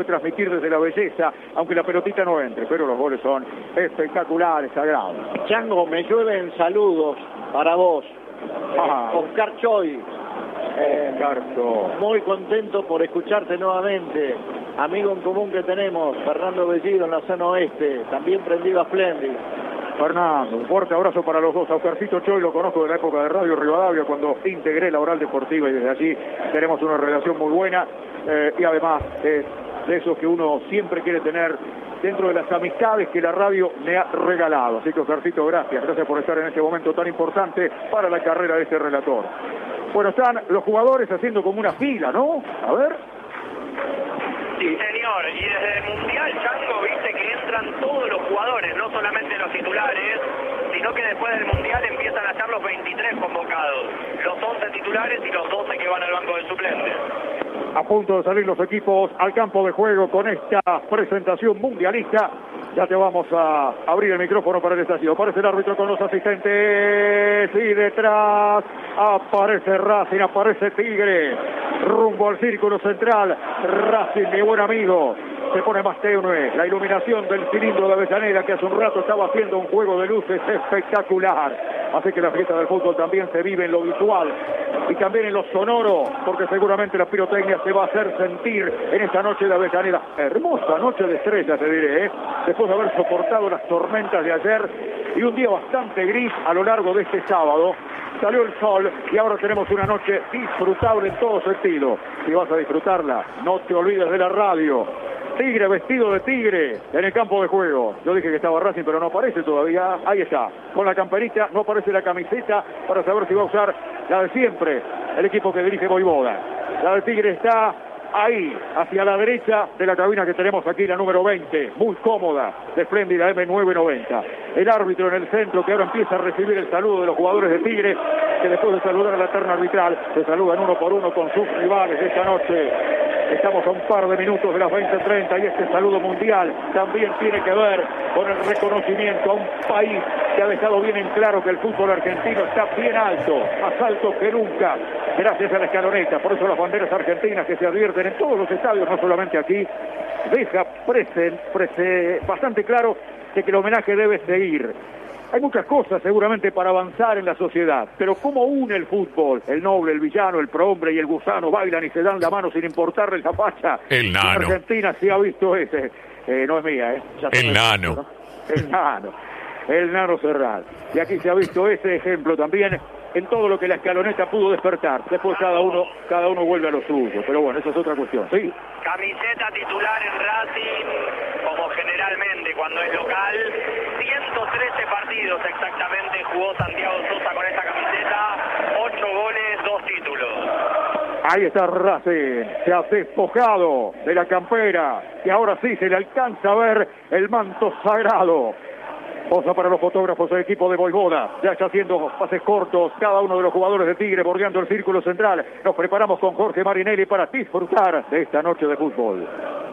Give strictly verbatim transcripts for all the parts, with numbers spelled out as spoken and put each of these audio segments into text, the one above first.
transmitir desde la belleza, aunque la pelotita no entre, pero los goles son espectaculares, sagrados. Chango, me llueven saludos para vos. Ah. Eh, Oscar Choy. Eh, Carto. Muy contento por escucharte nuevamente. Amigo en común que tenemos, Fernando Bellido en la zona oeste, también prendido a Splendid. Fernando, un fuerte abrazo para los dos. A Oscarcito Choy lo conozco de la época de Radio Rivadavia, cuando integré la Oral Deportiva, y desde allí tenemos una relación muy buena, eh, y además es de esos que uno siempre quiere tener dentro de las amistades que la radio me ha regalado. Así que, Oscarcito, gracias, gracias por estar en este momento tan importante para la carrera de este relator. Bueno, están los jugadores haciendo como una fila, ¿no? A ver. Sí, señor, y desde el Mundial, Chango, viste que entran todos los jugadores, no solamente los titulares, sino que después del Mundial empiezan a estar los veintitrés convocados, los once titulares y los doce que van al banco de suplentes. A punto de salir los equipos al campo de juego con esta presentación mundialista. Ya te vamos a abrir el micrófono para el estadio. Aparece el árbitro con los asistentes y detrás aparece Racing, aparece Tigre, rumbo al círculo central. Racing, mi buen amigo, se pone más tenue. La iluminación del cilindro de Avellaneda, que hace un rato estaba haciendo un juego de luces espectacular. Así que la fiesta del fútbol también se vive en lo visual y también en lo sonoro, porque seguramente la pirotecnia se va a hacer sentir en esta noche de Avellaneda. Hermosa noche de estrellas, te diré, ¿eh? Después de haber soportado las tormentas de ayer y un día bastante gris a lo largo de este sábado. Salió el sol y ahora tenemos una noche disfrutable en todo sentido. Si vas a disfrutarla, no te olvides de la radio. Tigre vestido de tigre en el campo de juego. Yo dije que estaba Racing, pero no aparece todavía. Ahí está, con la camperita, no aparece la camiseta para saber si va a usar la de siempre, el equipo que dirige Voivoda. La de Tigre está ahí, hacia la derecha de la cabina que tenemos aquí, la número veinte, muy cómoda, de espléndida eme nueve noventa. El árbitro en el centro, que ahora empieza a recibir el saludo de los jugadores de Tigre, que después de saludar a la terna arbitral, se saludan uno por uno con sus rivales de esta noche. Estamos a un par de minutos de las veinte treinta y este saludo mundial también tiene que ver con el reconocimiento a un país que ha dejado bien en claro que el fútbol argentino está bien alto, más alto que nunca, gracias a la escaloneta. Por eso las banderas argentinas que se advierten en todos los estadios, no solamente aquí, deja presen, presen, bastante claro de que el homenaje debe seguir. Hay muchas cosas seguramente para avanzar en la sociedad, pero ¿cómo une el fútbol? El noble, el villano, el prohombre y el gusano bailan y se dan la mano sin importarles la facha. El nano. En Argentina se ha visto ese. Eh, no es mía, ¿eh? Ya el nano. Visto, ¿no? El nano. El nano Serral. Y aquí se ha visto ese ejemplo también en todo lo que la escaloneta pudo despertar. Después cada uno, cada uno vuelve a lo suyo. Pero bueno, esa es otra cuestión, ¿sí? Camiseta titular en Racing, como generalmente cuando es local. ciento trece partidos exactamente jugó Santiago Sosa con esta camiseta. ocho goles, dos títulos. Ahí está Racing, se ha despojado de la campera y ahora sí se le alcanza a ver el manto sagrado. Posa para los fotógrafos del equipo de Voivoda. Ya está haciendo pases cortos cada uno de los jugadores de Tigre, bordeando el círculo central. Nos preparamos con Jorge Marinelli para disfrutar de esta noche de fútbol.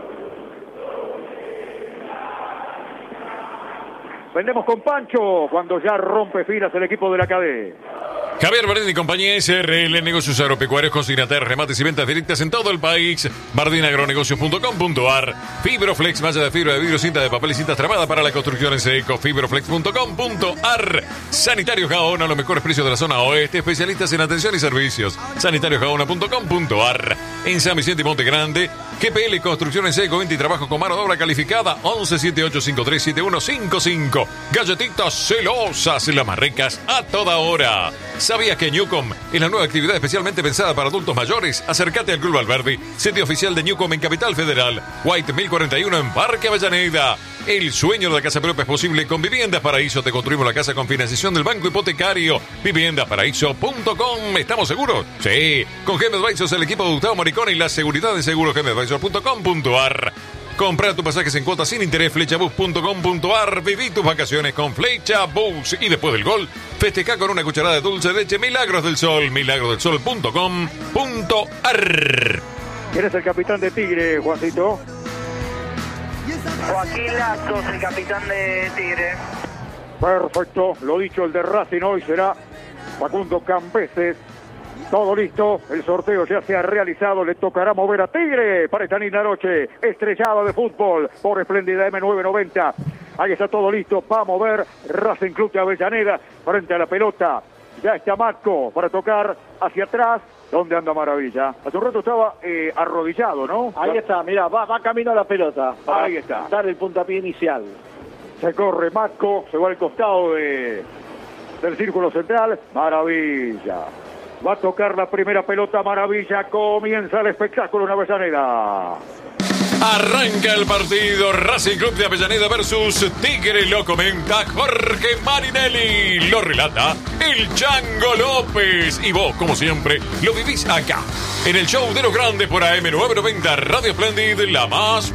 Vendemos con Pancho cuando ya rompe filas el equipo de la Cadena. Javier Bardín y compañía S R L, negocios agropecuarios, consignatarios, remates y ventas directas en todo el país. bardín agronegocios punto com punto ar. Fibroflex, malla de fibra de vidrio, cinta de papel y cintas trabada para la construcción en seco. Fibroflex punto com punto ar. Sanitarios Gaona, los mejores precios de la zona oeste, especialistas en atención y servicios. sanitarios gaona punto com punto ar. En San Vicente y Monte Grande, G P L Construcción en seco, venta y trabajo con mano de obra calificada. once setenta y ocho cincuenta y tres setenta y uno cincuenta y cinco. Galletitas celosas, las más ricas a toda hora. ¿Sabías que Newcom es la nueva actividad especialmente pensada para adultos mayores? Acércate al Club Alberdi, sitio oficial de Newcom en Capital Federal. White mil cuarenta y uno en Parque Avellaneda. El sueño de la casa propia es posible con Viviendas Paraíso. Te construimos la casa con financiación del Banco Hipotecario. viviendas paraíso punto com. ¿Estamos seguros? Sí. Con G M Advisors, el equipo de Gustavo Moricone y la seguridad de seguro G M Advisors punto com punto ar. Compra tus pasajes en cuotas sin interés, flechabus punto com punto ar. Viví tus vacaciones con Flechabus. Y después del gol, festeja con una cucharada de dulce de leche Milagros del Sol. milagros del sol punto com punto ar. ¿Quién es el capitán de Tigre, Juancito? Joaquín Lazos, el capitán de Tigre. Perfecto, lo dicho, el de Racing hoy será Facundo Cambeses. Todo listo, el sorteo ya se ha realizado, le tocará mover a Tigre para esta linda noche estrellada de fútbol por Espléndida eme novecientos noventa. Ahí está todo listo, va a mover Racing Club de Avellaneda frente a la pelota. Ya está Matco para tocar hacia atrás. ¿Dónde anda Maravilla? Hace un rato estaba eh, arrodillado, ¿no? Ahí está, mira, va, va camino a la pelota. Para Ahí está. dar el puntapié inicial. Se corre Matco, se va al costado de, del círculo central. Maravilla. Va a tocar la primera pelota Maravilla. Comienza el espectáculo en Avellaneda. Arranca el partido Racing Club de Avellaneda versus Tigre. Lo comenta Jorge Marinelli. Lo relata el Chango López. Y vos, como siempre, lo vivís acá, en el show de los grandes por A M novecientos noventa Radio Splendid, la más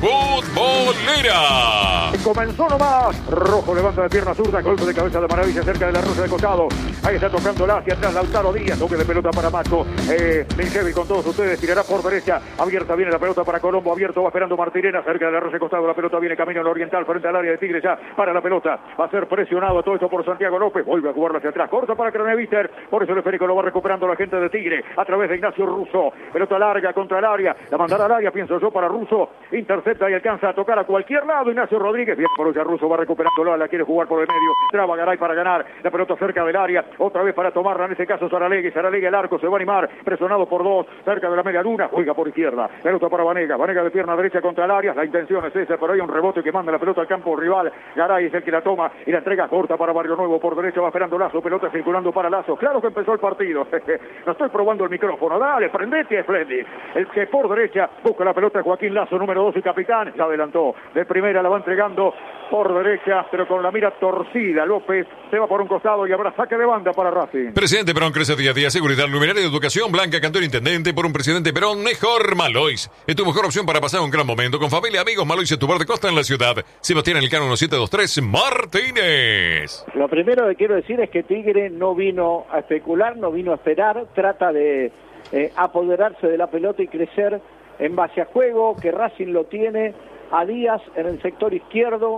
futbolera. Comenzó nomás. Rojo levanta de pierna zurda. Golpe de cabeza de Maravilla cerca de la rosa de costado. Ahí está tocándola hacia atrás Lautaro Díaz. Toque de pelota para Maco. Eh, Linchevi con todos ustedes. Tirará por derecha. Abierta viene la pelota para Colombo. Abierto va esperando Martirena cerca de la rosa de costado. La pelota viene camino al oriental frente al área de Tigre. Ya para la pelota. Va a ser presionado todo esto por Santiago López. Vuelve a jugarla hacia atrás. Corta para Craneviter. Por eso el esférico lo va recuperando la gente de Tigre a través de Ignacio Russo. Pelota larga contra el área. La mandará al área, pienso yo, para Russo. Intercepta y alcanza a tocar a cualquier lado. Ignacio Rodríguez. Bien por allá Russo va recuperándola. La quiere jugar por el medio. Traba Garay para ganar. La pelota cerca del área. Otra vez para tomarla. En este caso Saralegui. Saralegui al arco. Se va a animar. Presionado por dos. Cerca de la media luna. Juega por izquierda. Pelota para Vanega. Vanega de pierna derecha contra el área. La intención es esa. Pero hay un rebote que manda la pelota al campo rival. Garay es el que la toma y la entrega corta para Barrio Nuevo. Por derecha va esperando Lazo. Pelota circulando para Lazo. Claro que empezó el partido. No estoy probando el micrófono. Dale, prendete, Splendid. El que por derecha busca la pelota Joaquín Lazo, número dos y capitán. Ya adelantó. De primera la va entregando por derecha, pero con la mira torcida. López se va por un costado y habrá saque de banda para Racing. Presidente Perón crece día a día. Seguridad, luminaria de educación. Blanca Cantor, intendente. Por un presidente Perón mejor. Malois es tu mejor opción para pasar un gran momento. Con familia, amigos. Malois es tu bar de costa en la ciudad. Sebastián Elcano, siete dos tres Martínez. Lo primero que quiero decir es que Tigre no vino a especular, no vino a esperar. Trata de eh, apoderarse de la pelota y crecer en base a juego, que Racing lo tiene a Díaz en el sector izquierdo,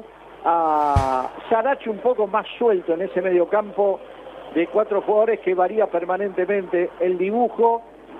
a Sarachi un poco más suelto en ese mediocampo de cuatro jugadores que varía permanentemente el dibujo,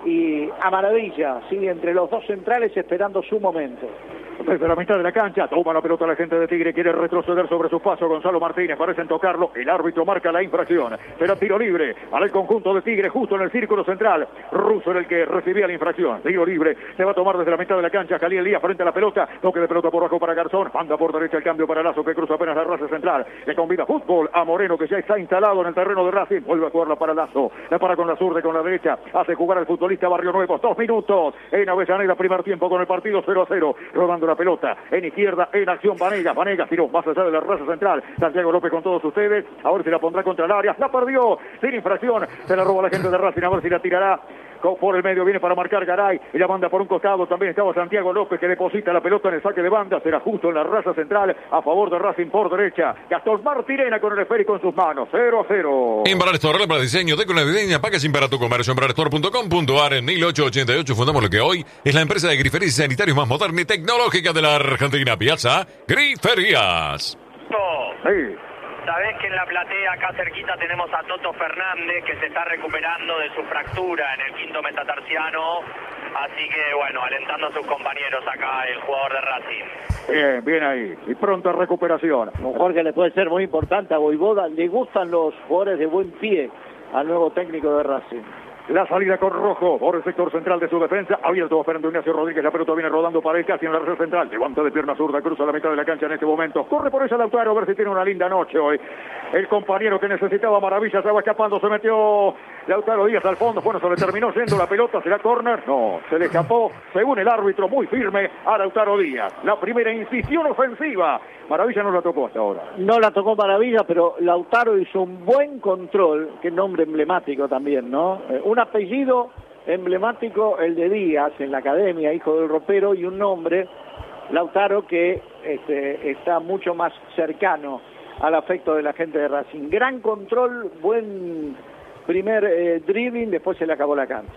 y a Maravilla, ¿sí? Entre los dos centrales esperando su momento. Desde la mitad de la cancha, toma la pelota la gente de Tigre, quiere retroceder sobre su paso. Gonzalo Martínez, parecen tocarlo, el árbitro marca la infracción. Será tiro libre al conjunto de Tigre, justo en el círculo central. Russo era el que recibía la infracción. Tiro libre, se va a tomar desde la mitad de la cancha. Jalí Elías frente a la pelota, toque de pelota por abajo para Garzón, manda por derecha el cambio para Lazo, que cruza apenas la raza central. Le convida fútbol a Moreno, que ya está instalado en el terreno de Racing. Vuelve a jugarla para Lazo, la para con la zurda y con la derecha. Hace jugar al futbolista Barrio Nuevo. Dos minutos en Avellaneda, primer tiempo con el partido cero a cero. Rodando la pelota en izquierda, en acción Vanegas. Vanegas tiró más allá de la raza central. Santiago López con todos ustedes. Ahora se la pondrá contra el área. La perdió sin infracción. Se la roba la gente de Racing. A ver si la tirará. Por el medio viene para marcar Garay y la manda por un costado. También estaba Santiago López, que deposita la pelota en el saque de banda. Será justo en la raza central a favor de Racing por derecha. Gastón Martirena con el esférico en sus manos. cero a cero. Embraer Store, para diseño, deco navideña, paga sin para tu comercio. embraer store punto com punto a r. En mil ochocientos ochenta y ocho fundamos lo que hoy es la empresa de griferías y sanitarios más moderna y tecnológica de la Argentina. Piazza Griferías. Sí. Sabés que en la platea, acá cerquita, tenemos a Toto Fernández, que se está recuperando de su fractura en el quinto metatarsiano. Así que, bueno, alentando a sus compañeros acá, el jugador de Racing. Bien, bien ahí. Y pronta recuperación. Un jugador que le puede ser muy importante a Voivoda. Le gustan los jugadores de buen pie al nuevo técnico de Racing. La salida con Rojo por el sector central de su defensa. Abierto esperando Ignacio Rodríguez. La pelota viene rodando para él casi en la red central. Levanta de pierna zurda, cruza la mitad de la cancha en este momento. Corre por ella Lautaro a ver si tiene una linda noche hoy. El compañero que necesitaba Maravilla se va escapando. Se metió Lautaro Díaz al fondo. Bueno, se le terminó yendo la pelota. ¿Será córner? No, se le escapó. Según el árbitro, muy firme a Lautaro Díaz. La primera incisión ofensiva. Maravilla no la tocó hasta ahora. No la tocó Maravilla, pero Lautaro hizo un buen control. Qué nombre emblemático también, ¿no? Eh, un apellido emblemático, el de Díaz, en la academia, hijo del ropero, y un nombre, Lautaro, que este, está mucho más cercano al afecto de la gente de Racing. Gran control, buen primer eh, dribbling, después se le acabó la cancha.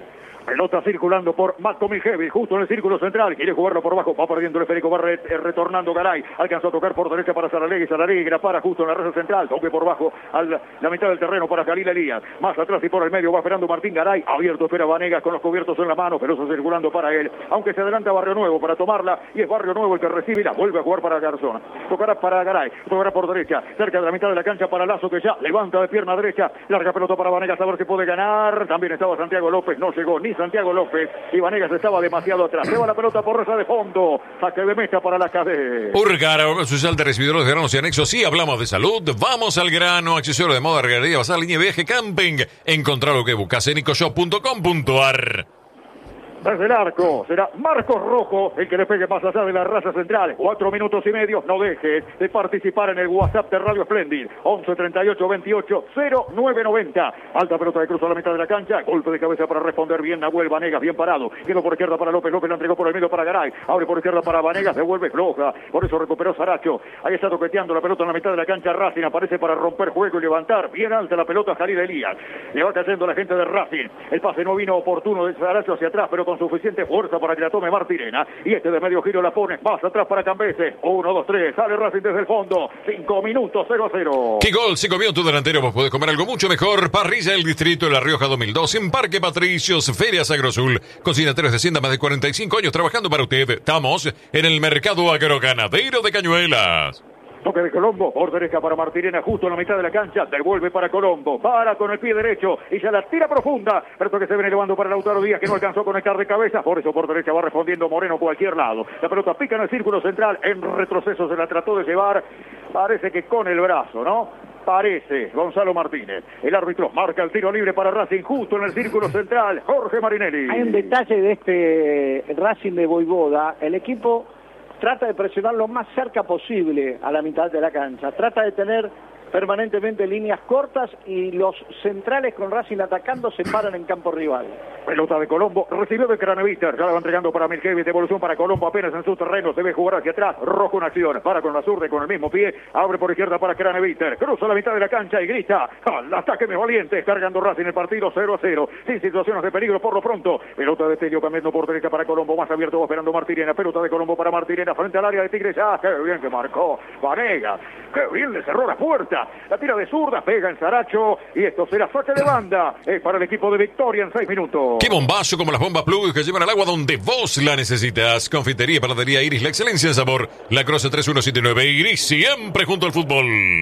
Pelota circulando por Marco Miljevic, justo en el círculo central. Quiere jugarlo por abajo. Va perdiendo el esférico. Va re, eh, retornando Garay. Alcanzó a tocar por derecha para Saralegui. Saralegui que la para justo en la raya central. Toque por bajo a la mitad del terreno para Jalil Elías. Más atrás y por el medio va esperando Martín Garay. Abierto espera Vanegas con los cubiertos en la mano. Pelosa circulando para él. Aunque se adelanta Barrio Nuevo para tomarla. Y es Barrio Nuevo el que recibe y la vuelve a jugar para Garzón. Tocará para Garay. Tocará por derecha. Cerca de la mitad de la cancha para Lazo que ya levanta de pierna derecha. Larga pelota para Vanegas a ver si puede ganar. También estaba Santiago López. No llegó ni Santiago López. Y Vanegas estaba demasiado atrás. Se va la pelota por raya de fondo. Saque de meta para la cadena. Urgar, social de recibidores de granos y anexos. Sí, hablamos de salud. Vamos al grano. Accesorio de moda, regadería, basada, línea de viaje, camping. Encontrar lo que buscas en ecoshop punto com punto ar. Desde el arco será Marcos Rojo el que le pegue más allá de la raya central. Cuatro minutos y medio. No dejes de participar en el WhatsApp de Radio Splendid. once treinta y ocho veintiocho cero nueve noventa. Alta pelota de cruz a la mitad de la cancha. Golpe de cabeza para responder bien. Nahuel Vanegas bien parado. Quedó por izquierda para López. López lo entregó por el medio para Garay. Abre por izquierda para Vanegas. Devuelve floja. Por eso recuperó Saracho. Ahí está toqueteando la pelota en la mitad de la cancha. Racing aparece para romper juego y levantar. Bien alta la pelota Jalil Elías. Le va cayendo la gente de Racing. El pase no vino oportuno de Saracho hacia atrás, pero con suficiente fuerza para que la tome Martirena. Y este de medio giro la pone más atrás para Cambese. uno, dos, tres. Sale Racing desde el fondo. cinco minutos, cero a cero. ¿Qué gol se comió tu delantero? Vos podés comer algo mucho mejor. Parrilla del Distrito de La Rioja dos mil dos en Parque Patricios, Ferias Agrosul. Cocinateros de Hacienda, más de cuarenta y cinco años trabajando para usted. Estamos en el Mercado Agroganadero de Cañuelas. Toque de Colombo, por derecha para Martirena, justo en la mitad de la cancha, devuelve para Colombo, para con el pie derecho y ya la tira profunda, pero que se viene elevando para Lautaro Díaz, que no alcanzó a conectar de cabeza, por eso por derecha va respondiendo Moreno cualquier lado. La pelota pica en el círculo central, en retroceso se la trató de llevar, parece que con el brazo, ¿no? Parece Gonzalo Martínez. El árbitro marca el tiro libre para Racing justo en el círculo central, Jorge Marinelli. Hay un detalle de este Racing de Voivoda, el equipo trata de presionar lo más cerca posible a la mitad de la cancha, trata de tener permanentemente líneas cortas y los centrales con Racing atacando se paran en campo rival. Pelota de Colombo, recibió de Craneviter, ya la va entregando para Miljevic, devolución para Colombo apenas en su terreno, debe jugar hacia atrás, Rojo en acción, para con la zurda con el mismo pie, abre por izquierda para Craneviter, cruza la mitad de la cancha y grita, al ataque me valiente, cargando Racing el partido cero a cero, sin situaciones de peligro por lo pronto, pelota de Telio cambiando por derecha para Colombo, más abierto va esperando Martirena, pelota de Colombo para Martirena, frente al área de Tigres, ah, qué bien que marcó Vanegas, qué bien le cerró la puerta, la tira de zurda, pega en Saracho y esto será saque de banda, es para el equipo de Victoria en seis minutos. ¡Qué bombazo como las bombas Plug que llevan al agua donde vos la necesitas! Confitería y panadería Iris, la excelencia en sabor. La Croce tres uno siete nueve Iris, siempre junto al fútbol.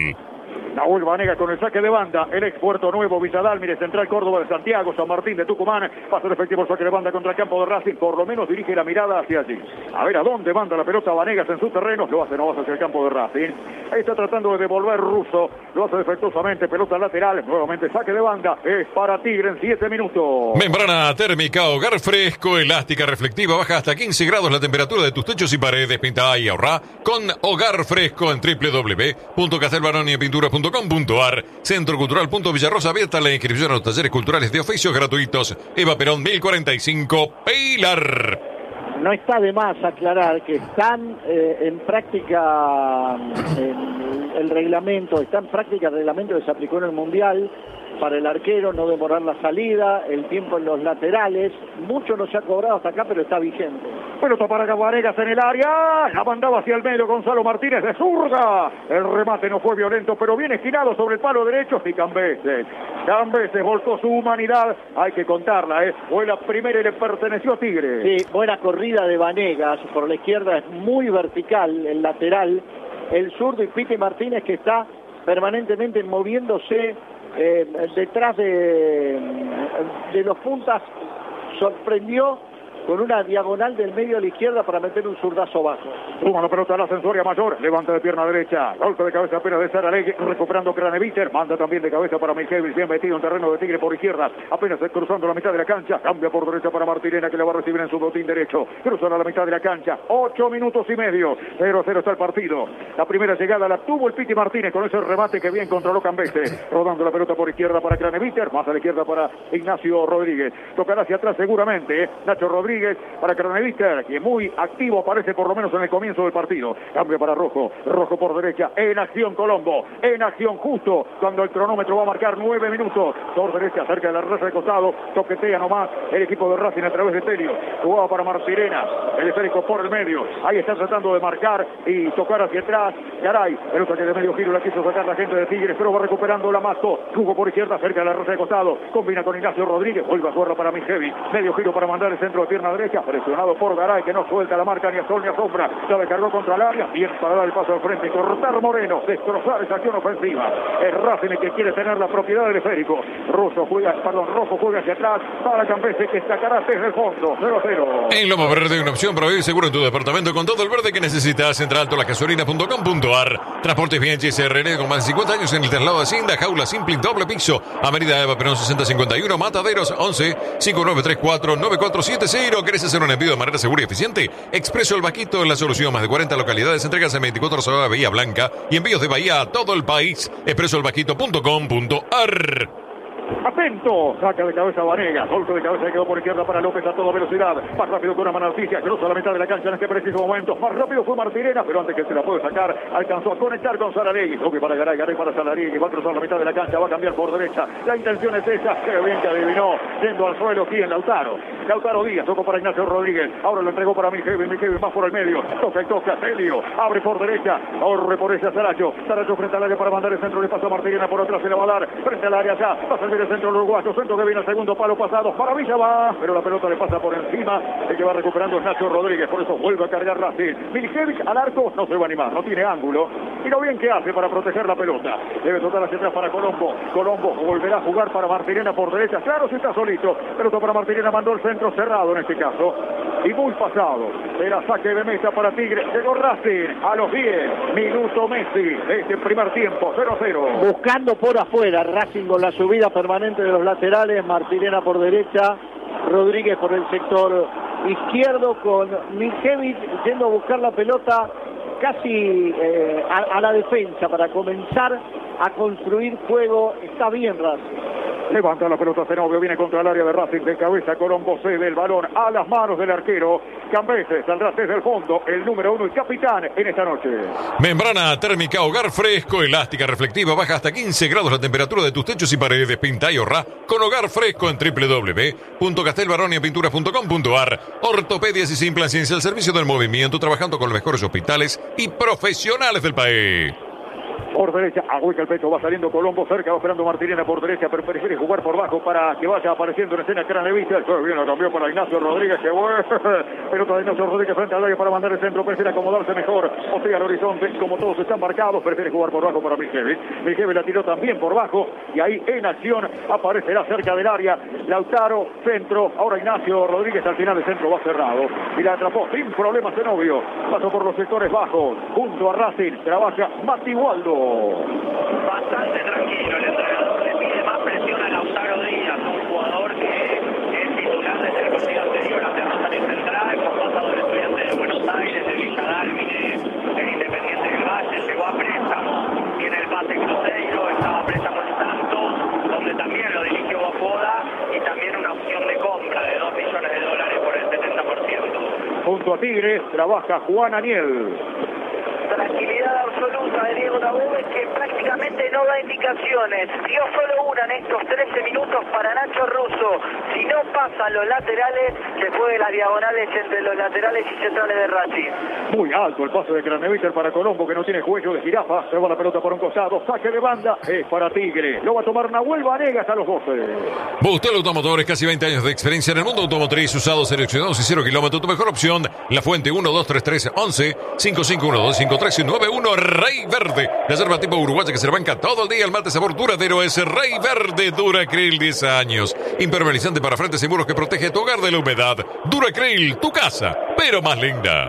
Nahuel Vanegas con el saque de banda, el ex Puerto Nuevo, Villadalmire, Central Córdoba de Santiago, San Martín de Tucumán, pasa el efectivo el saque de banda contra el campo de Racing, por lo menos dirige la mirada hacia allí. A ver a dónde manda la pelota Vanegas en su terreno, lo hace no hacia el campo de Racing. Ahí está tratando de devolver Russo, lo hace defectuosamente, pelota lateral, nuevamente saque de banda, es para Tigre en siete minutos. Membrana térmica, hogar fresco, elástica, reflectiva, baja hasta quince grados la temperatura de tus techos y paredes, pinta y ahorra con Hogar Fresco en doble u doble u doble u punto castelbaroni pintura punto com punto ar. Centro Cultural punto Villarrosa, abierta la inscripción a los talleres culturales de oficios gratuitos. Eva Perón mil cuarenta y cinco, Pilar. No está de más aclarar que están eh, en práctica en el reglamento, está en práctica el reglamento que se aplicó en el Mundial para el arquero, no demorar la salida, el tiempo en los laterales, mucho no se ha cobrado hasta acá, pero está vigente. Pelota para Vanegas en el área, la mandaba hacia el medio Gonzalo Martínez de zurda, el remate no fue violento, pero bien esquinado sobre el palo derecho, y Cambeses, Cambeses volcó su humanidad, hay que contarla, ¿eh? Fue la primera y le perteneció a Tigre. Sí, buena corrida de Vanegas, por la izquierda es muy vertical, el lateral, el zurdo y Piti Martínez que está permanentemente moviéndose Eh, detrás de, de los puntas, sorprendió con una diagonal del medio a la izquierda para meter un zurdazo bajo. Suma la pelota a la Sensoria Mayor, levanta de pierna derecha, golpe de cabeza apenas de Saralegui, recuperando Craneviter, manda también de cabeza para Miljevic, bien metido en terreno de Tigre por izquierda, apenas cruzando la mitad de la cancha, cambia por derecha para Martirena que la va a recibir en su botín derecho, cruzan a la mitad de la cancha, ocho minutos y medio, cero a cero está el partido. La primera llegada la tuvo el Piti Martínez con ese remate que bien controló Cambese, rodando la pelota por izquierda para Craneviter, más a la izquierda para Ignacio Rodríguez, tocará hacia atrás seguramente, ¿eh? Nacho Rodríguez Rodríguez para Craneviter, que muy activo aparece por lo menos en el comienzo del partido. Cambio para Rojo, Rojo por derecha, en acción Colombo, en acción justo cuando el cronómetro va a marcar nueve minutos. Por derecha, cerca de la raza de costado, toquetea nomás el equipo de Racing a través de Telio. Jugaba para Martirena, el esférico por el medio. Ahí está tratando de marcar y tocar hacia atrás. Caray, pelota que de medio giro la quiso sacar la gente de Tigres, pero va recuperando la Mato. Jugó por izquierda, cerca de la raza de costado. Combina con Ignacio Rodríguez, vuelve a jugarla para Mijevi. Medio giro para mandar el centro de pierna derecha, presionado por Garay, que no suelta la marca ni a sol ni a sombra. La descargó contra el área, bien para dar el paso al frente, cortar Moreno, destrozar esa acción ofensiva. El Racing el que quiere tener la propiedad del esférico. Russo juega, perdón, Rojo juega hacia atrás para Campese, que sacará desde el fondo. cero a cero. En Loma Verde, una opción para vivir seguro en tu departamento con todo el verde que necesitas. Entra alto la gasolina punto com punto ar. Transportes bien G S R N con más de cincuenta años en el traslado de Hacienda. Jaula Simple doble piso. Avenida Eva Perón sesenta cincuenta y uno. Mataderos once cinco nueve tres cuatro nueve cuatro siete cero. ¿Querés hacer un envío de manera segura y eficiente? Expreso El Vaquito es la solución. Más de cuarenta localidades. Entregas en veinticuatro horas de Bahía Blanca y envíos de Bahía a todo el país. expreso el vaquito punto com punto ar. Atento, saca de cabeza Vanegas, golpe de cabeza que quedó por izquierda para López a toda velocidad, más rápido que una Manalticia, cruza la mitad de la cancha en este preciso momento, más rápido fue Martirena, pero antes que se la puede sacar, alcanzó a conectar con Saralegui, toque para Garay, Garay para Saralegui, va a cruzar la mitad de la cancha, va a cambiar por derecha, la intención es esa, qué bien que adivinó, yendo al suelo aquí en Lautaro, Lautaro Díaz, tocó para Ignacio Rodríguez, ahora lo entregó para Mijevi, Mijevi más por el medio, toca y toca, Telio, abre por derecha, corre por esa Saracho, Saracho frente al área para mandar el centro, le pasa a Martirena por atrás, se la va a dar, frente al área ya, va a salir el centro del uruguayo, centro que viene al segundo palo pasado, maravilla va, pero la pelota le pasa por encima, el que va recuperando es Nacho Rodríguez, por eso vuelve a cargar Racing. Milicevic al arco no se va a animar, no tiene ángulo, y lo bien que hace para proteger la pelota, debe tocar hacia atrás para Colombo, Colombo volverá a jugar para Martirena por derecha, claro si está solito, pelota para Martirena, mandó el centro cerrado en este caso, y muy pasado, era saque de mesa para Tigre, llegó Racing a los diez, minuto Messi, de este primer tiempo, cero a cero. Buscando por afuera, Racing con la subida permanente de los laterales, Martirena por derecha, Rodríguez por el sector izquierdo, con Mijevic yendo a buscar la pelota casi eh, a, a la defensa para comenzar a construir juego. Está bien Racing. Levanta la pelota Zenobio, viene contra el área de Racing, de cabeza Colombo, cede el balón a las manos del arquero. Cambese saldrá desde el fondo, el número uno y capitán en esta noche. Membrana térmica Hogar Fresco, elástica, reflectiva, baja hasta quince grados la temperatura de tus techos y paredes. Pinta y ahorra con Hogar Fresco en doble u doble u doble u punto castelbaronia pinturas punto com punto ar. Ortopedias y Simplan Ciencia al servicio del movimiento, trabajando con los mejores hospitales y profesionales del país. Por derecha, ahueca el pecho, va saliendo Colombo cerca, va esperando Martirena por derecha, pero prefiere jugar por bajo para que vaya apareciendo en escena Craneviter. Qué bien, lo cambió para Ignacio Rodríguez, que bueno. Pelota de Ignacio Rodríguez frente al área para mandar el centro, prefiere acomodarse mejor. O sea, al horizonte, como todos están marcados, prefiere jugar por bajo para Mijevi. Mijevi la tiró también por bajo, y ahí en acción aparecerá cerca del área. Lautaro, centro, ahora Ignacio Rodríguez, al final el centro va cerrado. Y la atrapó sin problemas Zenobio. Pasó por los sectores bajos, junto a Racing, trabaja Mati Waldo. Bastante tranquilo, el entrenador le pide más presión a Lautaro Díaz, un jugador que es titular desde el partido anterior ante Rosario Central, con pasado del Estudiante de Buenos Aires, de Villa Dálmine, el Independiente del Valle, llegó a préstamo, tiene el base Cruzeiro, estaba a préstamo en Santos, donde también lo dirigió Bofoda, y también una opción de compra de dos millones de dólares por el setenta por ciento. Junto a Tigres trabaja Juan Aniel. Tranquilidad absoluta de Diego Tabúes, que prácticamente no da indicaciones. Dio solo una en estos trece minutos para Nacho Russo. Si no pasan los laterales, se juegue las diagonales entre los laterales y centrales de Racing. Muy alto el pase de Craneviter para Colombo, que no tiene cuello de jirafa. Se va la pelota por un costado. Saque de banda es para Tigre. Lo va a tomar Nahuel Vanegas a los doce. Bustel Automotores, casi veinte años de experiencia en el mundo automotriz, usados, seleccionados y cero kilómetros. Tu mejor opción, La Fuente uno dos tres tres once cinco cinco uno dos cinco tres nueve uno. Rey Verde, la yerba tipo uruguaya que se banca todo el día. El mate sabor duradero es Rey Verde Duracril, diez años. Impermeabilizante para frentes y muros que protege tu hogar de la humedad. Duracril, tu casa, pero más linda.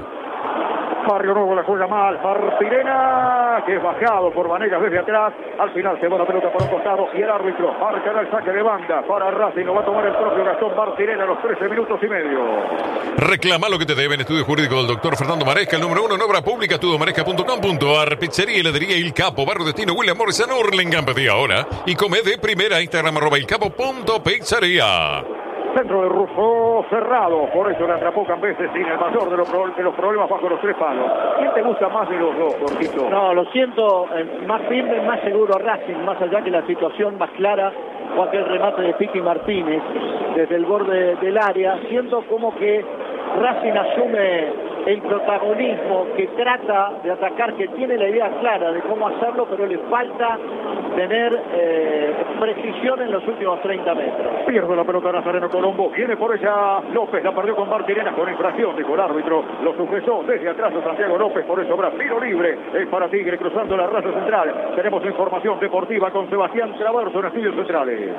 Barrio Nuevo la juega mal. Martirena, que es bajado por Vanegas desde atrás. Al final se va la pelota por un costado y el árbitro marcará el saque de banda para Racing. Lo va a tomar el propio Gastón Martirena a los trece minutos y medio. Reclama lo que te deben. Estudio jurídico del doctor Fernando Maresca, el número uno en obra pública, estudio maresca punto com punto ar. Pizzería y heladería Il Capo, Barrio Destino, William Morrison, Hurlingham. Pedí ahora y come de primera. Instagram arroba il capo punto pizzería. Centro de Russo, cerrado. Por eso le atrapó Cambeses sin el mayor de los, pro, de los problemas bajo los tres palos. ¿Quién te gusta más de los dos, Jorgito? No, lo siento, eh, más firme, más seguro Racing, más allá que la situación más clara o aquel remate de Piti Martínez desde el borde del área. Siento como que Racing asume el protagonismo, que trata de atacar, que tiene la idea clara de cómo hacerlo, pero le falta tener eh, precisión en los últimos treinta metros. Pierde la pelota Nazareno Colombo, viene por ella López, la perdió con Martirena con infracción, dijo el árbitro, lo sujetó desde atrás a Santiago López, por eso habrá tiro libre, es para Tigre cruzando la raya central. Tenemos información deportiva con Sebastián Traverso en Estudios Centrales.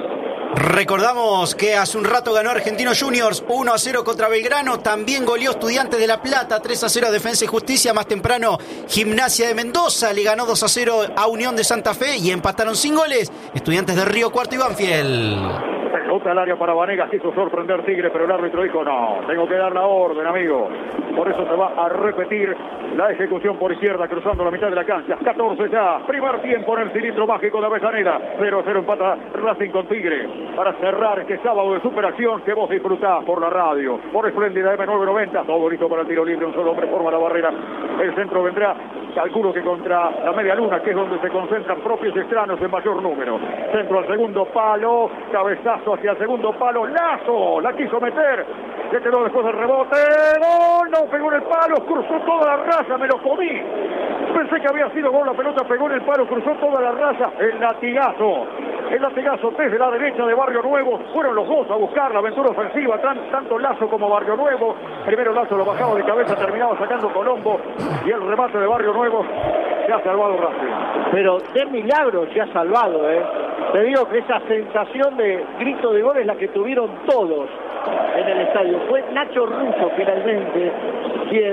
Recordamos que hace un rato ganó Argentinos Juniors uno a cero contra Belgrano, también goleó Estudiantes de La Plata tres a cero a Defensa y Justicia, más temprano Gimnasia de Mendoza le ganó dos a cero a Unión de Santa Fe y empataron sin goles Estudiantes de Río Cuarto y Banfield. Pelota al área para Vanegas, quiso sorprender Tigre, pero el árbitro dijo no, tengo que dar la orden, amigo. Por eso se va a repetir la ejecución por izquierda, cruzando la mitad de la cancha. catorce ya, primer tiempo en el cilindro mágico de Avellaneda. cero a cero empata Racing con Tigre. Para cerrar este sábado de superacción que vos disfrutás por la radio, por Espléndida eme nueve noventa. Todo listo para el tiro libre, un solo hombre forma la barrera. El centro vendrá, calculo que contra la media luna, que es donde se concentran propios y extraños en mayor número. Centro al segundo palo, cabezazo hacia el segundo palo, Lazo, la quiso meter, se quedó después del rebote, gol, no pegó en el palo, cruzó toda la raya, me lo comí. Pensé que había sido gol, la pelota pegó en el palo, cruzó toda la raya, el latigazo, el latigazo desde la derecha de Barrio Nuevo, fueron los dos a buscar la aventura ofensiva, tan, tanto Lazo como Barrio Nuevo. Primero Lazo lo bajaba de cabeza, terminaba sacando Colombo, y el remate de Barrio Nuevo se ha salvado Racing. Pero de milagro se ha salvado, ¿eh? Te digo que esa sensación de grito de gol es la que tuvieron todos en el estadio. Fue Nacho Russo finalmente quien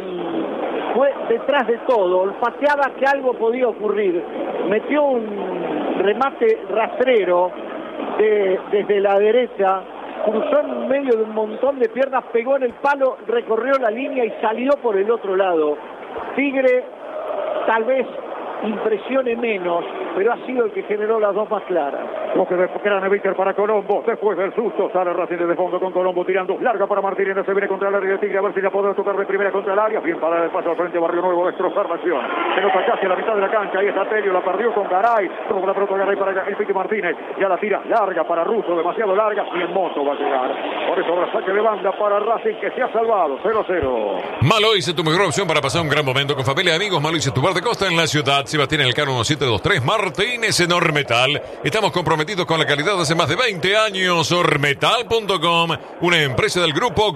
fue detrás de todo, olfateaba que algo podía ocurrir. Metió un remate rastrero de, desde la derecha, cruzó en medio de un montón de piernas, pegó en el palo, recorrió la línea y salió por el otro lado. Tigre tal vez impresione menos, pero ha sido el que generó las dos más claras. Lo que de Craneviter para Colombo, después del susto sale Racing desde fondo con Colombo tirando, larga para Martínez, se viene contra el área de Tigre, a ver si la podrá tocar de primera contra el área, bien para el paso al frente Barrio Nuevo, destrozar la acción, se nota casi a la mitad de la cancha, ahí está Telio, la perdió con Garay, roba la pelota Garay para el Piti Martínez, ya la tira larga para Russo, demasiado larga, y en moto va a llegar, por eso habrá saque de banda para Racing que se ha salvado, cero a cero. Maloise, tu mejor opción para pasar un gran momento con familia y amigos. Maloise, tu bar de costa en la ciudad. Sebastián Elcano uno siete dos tres, Martínez en Ormetal. Estamos comprometidos con la calidad hace más de veinte años. Ormetal punto com, una empresa del grupo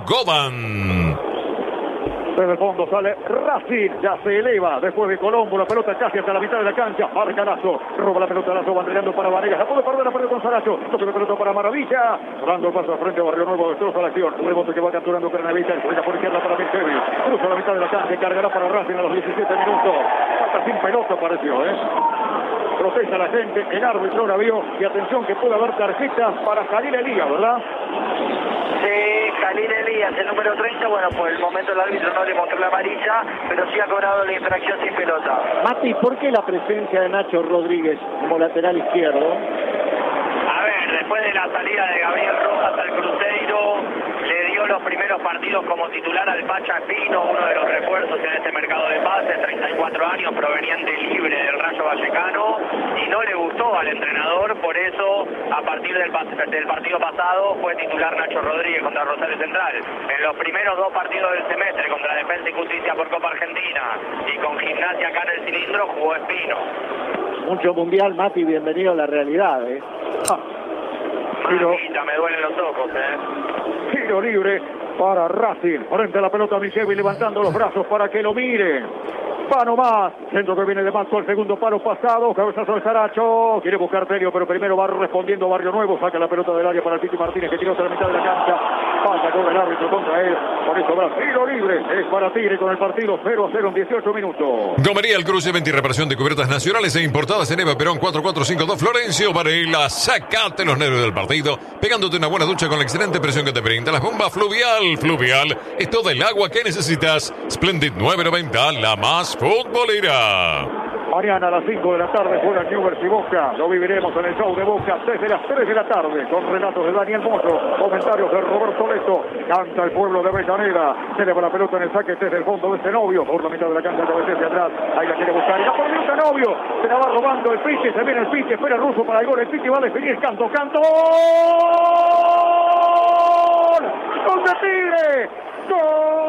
Goban. Desde el fondo sale Racing, ya se eleva después de Colombo, la pelota casi hasta la mitad de la cancha, marca Lazo, roba la pelota Lazo, va entregando para Vanegas, la puede perder, la perdió con Saracho, toque de pelota para Maravilla, dando el paso al frente a Barrio Nuevo, destroza la acción, un rebote que va capturando Craneviter, juega por izquierda para Micheli, cruza la mitad de la cancha y cargará para Racing a los diecisiete minutos, falta sin pelota pareció, ¿eh? Protesta la gente, el árbitro la vio, y atención que puede haber tarjetas para Jalil Elías, ¿verdad? Sí, Jalil Elías, el número treinta, bueno, por el momento el árbitro no le mostró la amarilla, pero sí ha cobrado la infracción sin pelota. Mati, ¿por qué la presencia de Nacho Rodríguez como lateral izquierdo? A ver, después de la salida de Gabriel Rojas al Cruzeiro, le dio los primeros partidos como titular al Pacha Espino, uno de los refuerzos en este mercado de pases, treinta y cuatro años, proveniente libre del Rayo Vallecano, y no le gustó al entrenador, por eso a partir del, del partido pasado fue titular Nacho Rodríguez contra Rosario Central. En los primeros dos partidos del semestre, contra Defensa y Justicia por Copa Argentina y con Gimnasia acá en el cilindro, jugó Espino. Mucho mundial, Mati, bienvenido a la realidad, ¿eh? Ah. Tiro. Mamita, me duelen los ojos, ¿eh? Tiro libre para Racing, frente a la pelota Michevi levantando los brazos para que lo mire. Va nomás, centro que viene de Manco al segundo palo pasado, cabezazo de Saracho, quiere buscar Telio, pero primero va respondiendo Barrio Nuevo, saca la pelota del área para el Piti Martínez que tiró hasta la mitad de la cancha, falta con el árbitro contra él, por eso habrá tiro libre, es para Tigre con el partido cero a cero en dieciocho minutos. Gomería El Cruce, venta y reparación de cubiertas nacionales e importadas en Eva Perón cuatro cuatro cinco dos Florencio Varela, sacate los nervios del partido, pegándote una buena ducha con la excelente presión que te brinda la bomba Fluvial. Fluvial es todo el agua que necesitas. Splendid nueve noventa, la más futbolera. Mañana a las cinco de la tarde juega Newell's y Boca. Lo viviremos en el show de Boca desde las tres de la tarde con relatos de Daniel Mozo, comentarios de Roberto Leto. Canta el pueblo de Avellaneda. Se le va la pelota en el saque desde el fondo de este novio. Por la mitad de la cancha cabecea hacia atrás. Ahí la quiere buscar. Y la pone este novio. Se la va robando el Pichi. Se viene el Pichi. Espera el ruso para el gol. El Pichi va a definir. Canto, canto. ¡Gol! ¡Gol de Tigre! ¡Gol!